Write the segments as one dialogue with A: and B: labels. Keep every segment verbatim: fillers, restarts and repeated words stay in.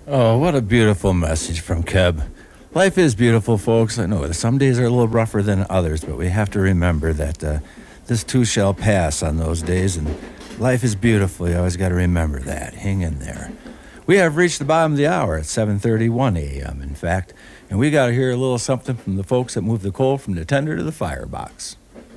A: Oh, what a beautiful message from Keb. Life is beautiful, folks. I know some days are a little rougher than others, but we have to remember that uh, this too shall pass on those days, and life is beautiful. You always got to remember that. Hang in there. We have reached the bottom of the hour at seven thirty-one a.m., in fact, and we got to hear a little something from the folks that move the coal from the tender to the firebox.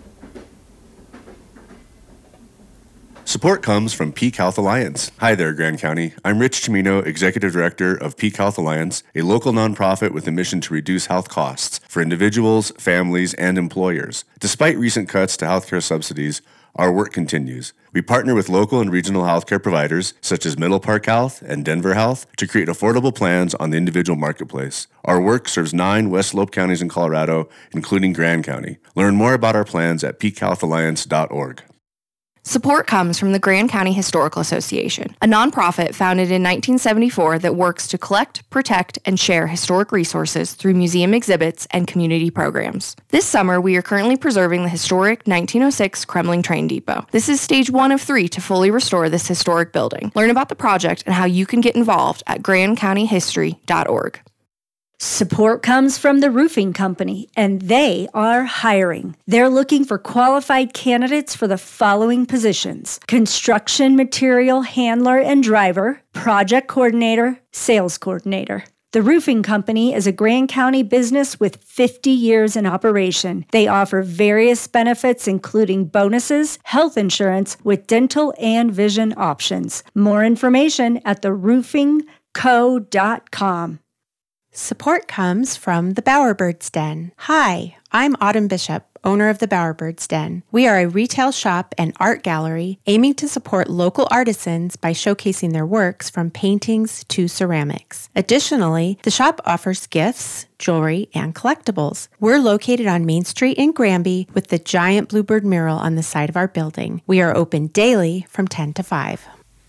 B: Support comes from Peak Health Alliance. Hi there, Grand County. I'm Rich Chimino, Executive Director of Peak Health Alliance, a local nonprofit with a mission to reduce health costs for individuals, families, and employers. Despite recent cuts to healthcare subsidies, our work continues. We partner with local and regional healthcare providers such as Middle Park Health and Denver Health to create affordable plans on the individual marketplace. Our work serves nine West Slope counties in Colorado, including Grand County. Learn more about our plans at peak health alliance dot org.
C: Support comes from the Grand County Historical Association, a nonprofit founded in nineteen seventy-four that works to collect, protect, and share historic resources through museum exhibits and community programs. This summer, we are currently preserving the historic nineteen oh six Kremling Train Depot. This is stage one of three to fully restore this historic building. Learn about the project and how you can get involved at grand county history dot org.
D: Support comes from the roofing company, and they are hiring. They're looking for qualified candidates for the following positions: construction material handler and driver, project coordinator, sales coordinator. The roofing company is a Grand County business with fifty years in operation. They offer various benefits, including bonuses, health insurance with dental and vision options. More information at the roofing co dot com.
E: Support comes from the Bowerbirds Den. Hi, I'm Autumn Bishop, owner of the Bowerbirds Den. We are a retail shop and art gallery aiming to support local artisans by showcasing their works from paintings to ceramics. Additionally, the shop offers gifts, jewelry, and collectibles. We're located on Main Street in Granby with the giant bluebird mural on the side of our building. We are open daily from ten to five.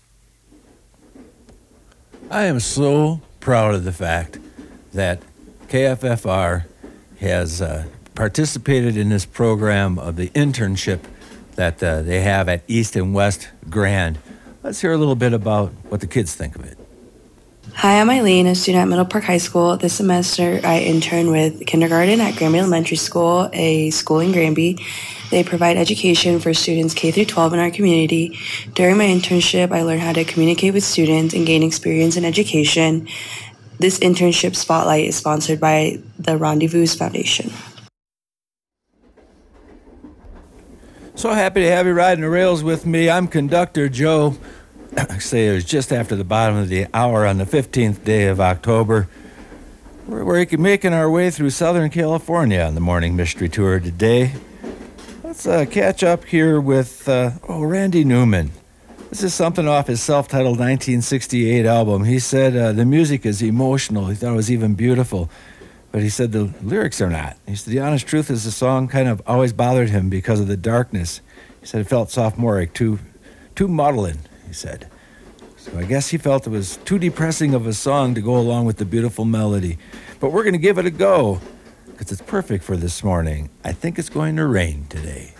A: I am so proud of the fact that K F F R has uh, participated in this program of the internship that uh, they have at East and West Grand. Let's hear a little bit about what the kids think of it.
F: Hi, I'm Eileen, a student at Middle Park High School. This semester, I intern with kindergarten at Granby Elementary School, a school in Granby. They provide education for students K through twelve in our community. During my internship, I learned how to communicate with students and gain experience in education. This internship spotlight is sponsored by the Rendezvous Foundation.
A: So happy to have you riding the rails with me. I'm Conductor Joe. I say it was just after the bottom of the hour on the fifteenth day of October. We're, we're making our way through Southern California on the Morning Mystery Tour today. Let's uh, catch up here with, uh, oh, Randy Newman. This is something off his self-titled nineteen sixty-eight album. He said uh, the music is emotional. He thought it was even beautiful. But he said the lyrics are not. He said the honest truth is the song kind of always bothered him because of the darkness. He said it felt sophomoric, too, too maudlin, he said. So I guess he felt it was too depressing of a song to go along with the beautiful melody. But we're going to give it a go because it's perfect for this morning. I think it's going to rain today.